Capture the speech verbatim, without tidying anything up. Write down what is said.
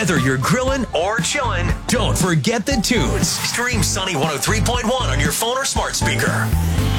Whether you're grilling or chilling, don't forget the tunes. Stream Sunny one oh three point one on your phone or smart speaker.